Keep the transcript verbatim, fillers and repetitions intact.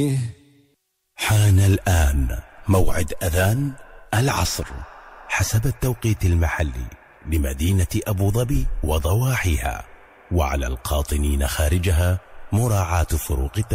حان الآن موعد أذان العصر حسب التوقيت المحلي لمدينة أبو ظبي وضواحيها، وعلى القاطنين خارجها مراعاة فروق